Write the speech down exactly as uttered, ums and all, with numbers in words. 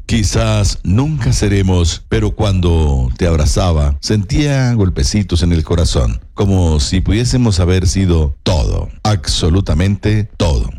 Quizás nunca seremos, pero cuando te abrazaba, sentía golpecitos en el corazón, como si pudiésemos haber sido todo, absolutamente todo.